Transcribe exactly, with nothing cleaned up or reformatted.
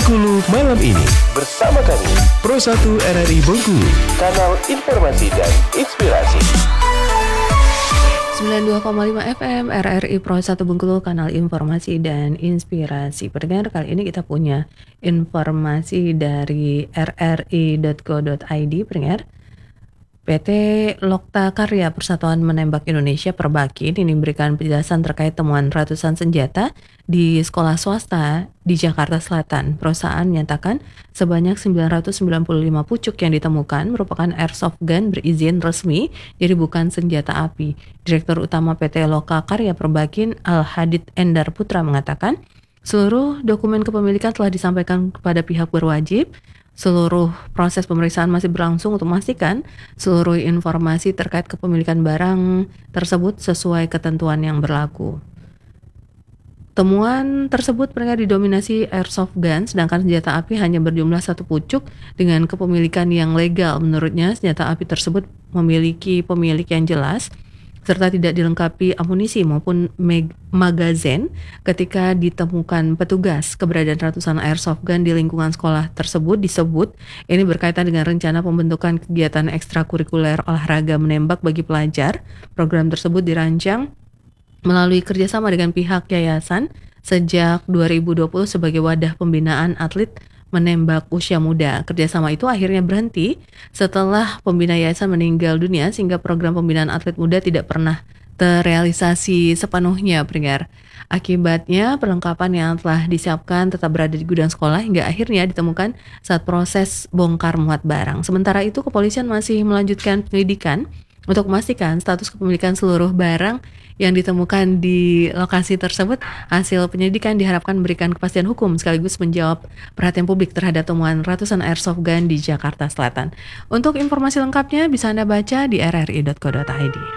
Bengkulu malam ini. Bersama kami, Pro satu R R I Bengkulu, kanal informasi dan inspirasi. sembilan puluh dua koma lima F M R R I Pro satu Bengkulu, kanal informasi dan inspirasi. Pendengar, kali ini kita punya informasi dari r r i dot co dot i d. Pendengar, P T Lokta Karya Persatuan Menembak Indonesia Perbakin ini memberikan penjelasan terkait temuan ratusan senjata di sekolah swasta di Jakarta Selatan. Perusahaan menyatakan sebanyak sembilan ratus sembilan puluh lima pucuk yang ditemukan merupakan airsoft gun berizin resmi, jadi bukan senjata api. Direktur Utama P T Lokta Karya Perbakin Al-Hadid Endar Putra mengatakan seluruh dokumen kepemilikan telah disampaikan kepada pihak berwajib. Seluruh proses pemeriksaan masih berlangsung untuk memastikan seluruh informasi terkait kepemilikan barang tersebut sesuai ketentuan yang berlaku. Temuan tersebut mereka didominasi airsoft gun, sedangkan senjata api hanya berjumlah satu pucuk dengan kepemilikan yang legal. Menurutnya, senjata api tersebut memiliki pemilik yang jelas, serta tidak dilengkapi amunisi maupun mag- magazin. Ketika ditemukan petugas, keberadaan ratusan airsoft gun di lingkungan sekolah tersebut disebut ini berkaitan dengan rencana pembentukan kegiatan ekstrakurikuler olahraga menembak bagi pelajar. Program tersebut dirancang melalui kerjasama dengan pihak yayasan sejak dua ribu dua puluh sebagai wadah pembinaan atlet menembak usia muda. Kerjasama itu akhirnya berhenti setelah pembina yayasan meninggal dunia, sehingga program pembinaan atlet muda tidak pernah terrealisasi sepenuhnya, pendengar. Akibatnya perlengkapan yang telah disiapkan tetap berada di gudang sekolah hingga akhirnya ditemukan saat proses bongkar muat barang. Sementara itu, kepolisian masih melanjutkan penyelidikan untuk memastikan status kepemilikan seluruh barang yang ditemukan di lokasi tersebut. Hasil penyelidikan diharapkan memberikan kepastian hukum sekaligus menjawab perhatian publik terhadap temuan ratusan airsoft gun di Jakarta Selatan. Untuk informasi lengkapnya bisa Anda baca di r r i dot co dot i d.